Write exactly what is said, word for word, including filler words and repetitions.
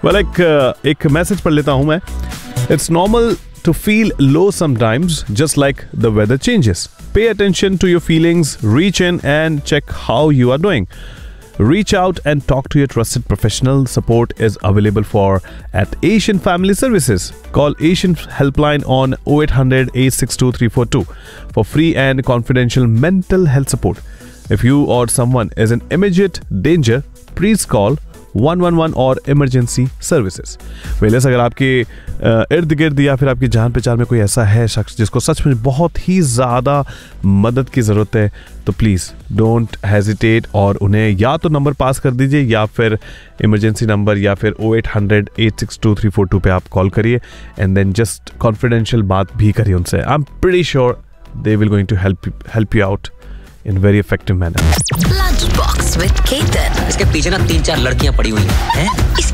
Well एक एक message पढ़ लेता हूं मैं. It's normal to feel low sometimes, just like the weather changes. Pay attention to your feelings, reach in and check how you are doing. Reach out and talk to your trusted professional. Support is available for at Asian Family Services. Call Asian Helpline on oh eight hundred, eight six two, three four two for free and confidential mental health support. If you or someone is in immediate danger, please call one one one और emergency services. Wallace अगर आपके इर्द गिर्द या फिर आपकी जान पहचान में कोई ऐसा है शख्स जिसको सच में बहुत ही ज़्यादा मदद की ज़रूरत है, तो प्लीज़ डोंट हेजिटेट और उन्हें या तो नंबर पास कर दीजिए या फिर इमरजेंसी नंबर या फिर oh eight hundred, eight six two, three four two पे आप कॉल करिए एंड देन जस्ट कॉन्फिडेंशियल बात भी करिए उनसे. I am pretty sure they will going to help help you out in very effective manner. Lunchbox with Ketan. इसके पीछे ना तीन चार लड़कियां पड़ी हुई हैं.